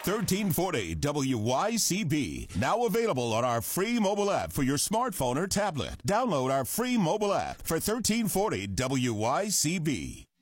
1340 WYCB. Now available on our free mobile app for your smartphone or tablet. Download our free mobile app for 1340 WYCB.